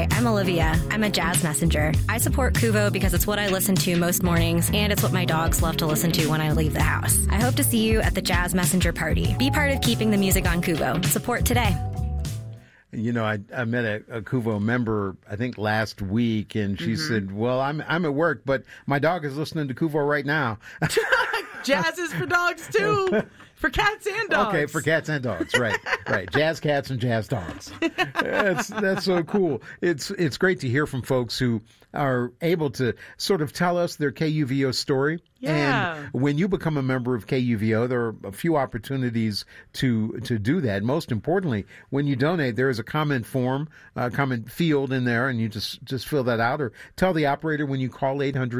Hi, I'm Olivia. I'm a jazz messenger. I support Kuvo because it's what I listen to most mornings, and it's what my dogs love to listen to when I leave the house. I hope to see you at the Jazz Messenger Party. Be part of keeping the music on Kuvo. Support today. You know, I met a Kuvo member, I think last week, and she said, well, I'm at work, but my dog is listening to Kuvo right now. Jazz is for dogs, too. For cats and dogs. Okay, for cats and dogs, right, right. Jazz cats and jazz dogs. That's so cool. It's great to hear from folks who are able to sort of tell us their KUVO story. Yeah. And when you become a member of KUVO, there are a few opportunities to do that. Most importantly, when you donate, there is a comment form, comment field in there, and you just fill that out or tell the operator when you call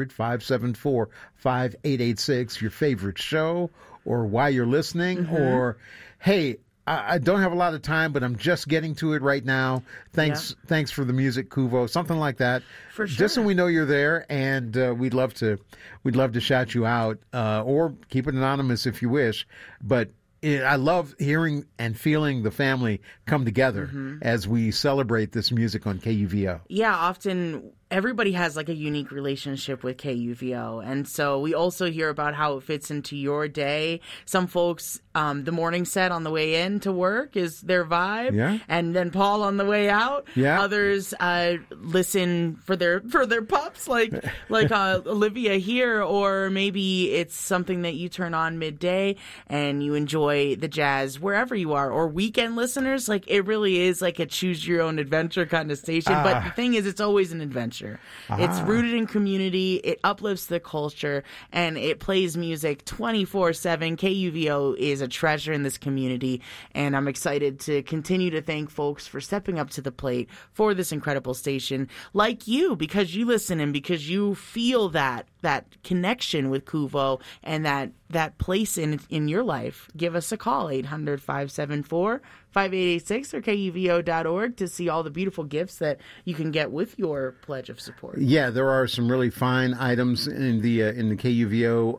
800-574-5886 your favorite show or why you're listening or, hey, I don't have a lot of time, but I'm just getting to it right now. Thanks for the music, Kuvo. Something like that. For sure. Just so we know you're there, and we'd love to shout you out, or keep it anonymous if you wish. But I love hearing and feeling the family come together as we celebrate this music on KUVO. Yeah, often everybody has like a unique relationship with KUVO. And so we also hear about how it fits into your day. Some folks, the morning set on the way in to work is their vibe. Yeah. And then Paul on the way out. Yeah. Others listen for their pups like Olivia here, or maybe it's something that you turn on midday and you enjoy the jazz wherever you are, or weekend listeners. Like, it really is like a choose your own adventure kind of station. But the thing is, it's always an adventure. It's rooted in community. It uplifts the culture, and it plays music 24/7. KUVO is a treasure in this community, and I'm excited to continue to thank folks for stepping up to the plate for this incredible station, like you, because you listen and because you feel that connection with Kuvo and that place in your life. Give us a call, 800-574-5886 or KUVO.org to see all the beautiful gifts that you can get with your pledge of support. Yeah, there are some really fine items in the KUVO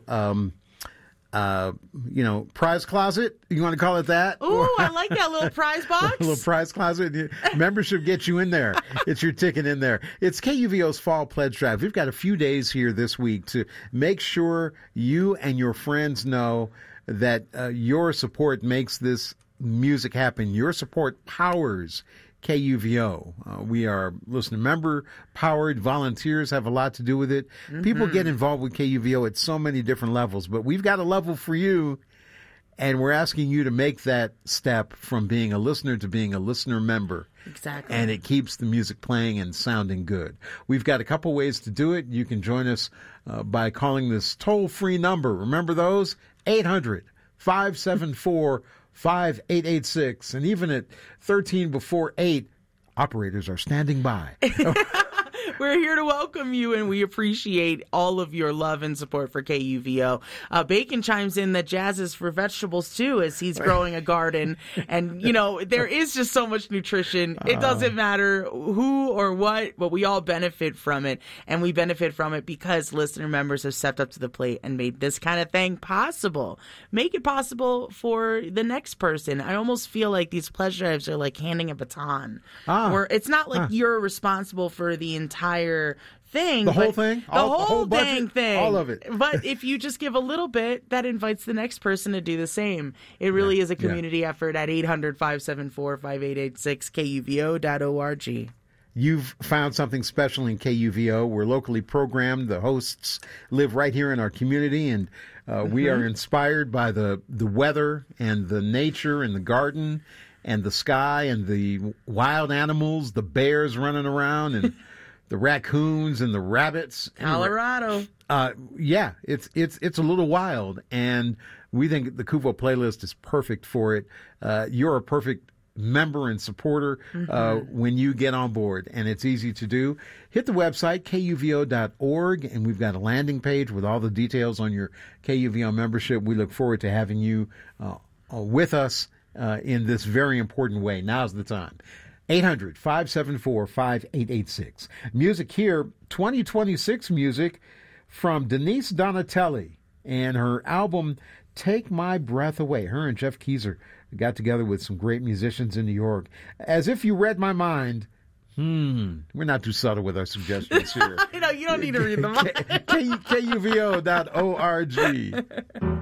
prize closet. You want to call it that? Ooh, I like that little prize box. A little prize closet. Membership gets you in there. It's your ticket in there. It's KUVO's Fall Pledge Drive. We've got a few days here this week to make sure you and your friends know that your support makes this music happen. Your support powers KUVO. We are listener member powered. Volunteers have a lot to do with it. People get involved with KUVO at so many different levels, but we've got a level for you, and we're asking you to make that step from being a listener to being a listener member. Exactly. And it keeps the music playing and sounding good. We've got a couple ways to do it. You can join us by calling this toll-free number. Remember those? 800-574-5886. And even at 13 before 8, operators are standing by. We're here to welcome you, and we appreciate all of your love and support for KUVO. Bacon chimes in that jazz is for vegetables, too, as he's growing a garden. And, there is just so much nutrition. It doesn't matter who or what, but we all benefit from it. And we benefit from it because listener members have stepped up to the plate and made this kind of thing possible. Make it possible for the next person. I almost feel like these pledge drives are like handing a baton. Where it's not like you're responsible for the entire thing. The whole thing? The whole dang budget? thing. All of it. But if you just give a little bit, that invites the next person to do the same. It really is a community effort at 800-574-5886, KUVO.org. You've found something special in KUVO. We're locally programmed. The hosts live right here in our community, and we are inspired by the weather and the nature and the garden and the sky and the wild animals, the bears running around and the raccoons and the rabbits. Colorado. It's a little wild, and we think the Kuvo playlist is perfect for it. You're a perfect member and supporter when you get on board, and it's easy to do. Hit the website, KUVO.org, and we've got a landing page with all the details on your KUVO membership. We look forward to having you with us in this very important way. Now's the time. 800-574-5886. Music here, 2026 music from Denise Donatelli and her album Take My Breath Away. Her and Jeff Keezer got together with some great musicians in New York. As If You Read My Mind, We're not too subtle with our suggestions here. I know, you don't need to read them. KUVO.org.